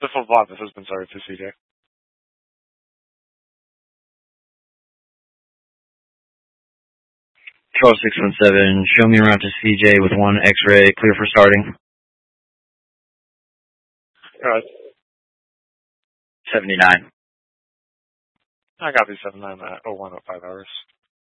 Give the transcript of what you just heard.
The full block. This has been started to CJ. Control 617, show me around to CJ with 1 X-ray, clear for starting. Alright. 79. I got these 79 at 01 at 5 hours.